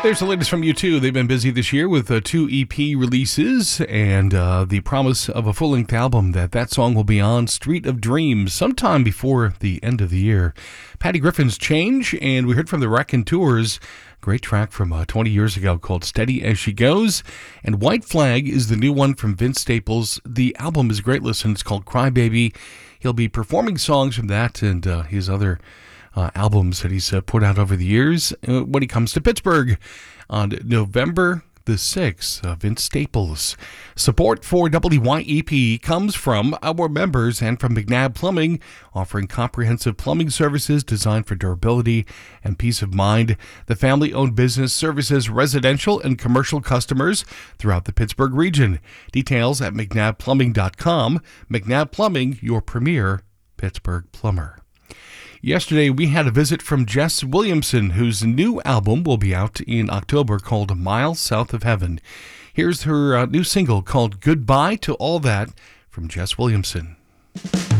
There's the latest from U2. They've been busy this year with 2 EP releases and the promise of a full-length album that song will be on, Street of Dreams, sometime before the end of the year. Patty Griffin's Change, and we heard from the Raconteurs, great track from 20 years ago called Steady As She Goes. And White Flag is the new one from Vince Staples. The album is a great listen. It's called Cry Baby. He'll be performing songs from that and his other albums that he's put out over the years when he comes to Pittsburgh on November the 6th. Vince Staples. Support for WYEP comes from our members and from McNabb Plumbing, offering comprehensive plumbing services designed for durability and peace of mind. The family-owned business services residential and commercial customers throughout the Pittsburgh region. Details at mcnabbplumbing.com. McNabb Plumbing, your premier Pittsburgh plumber. Yesterday, we had a visit from Jess Williamson, whose new album will be out in October called Miles South of Heaven. Here's her new single called Goodbye to All That from Jess Williamson.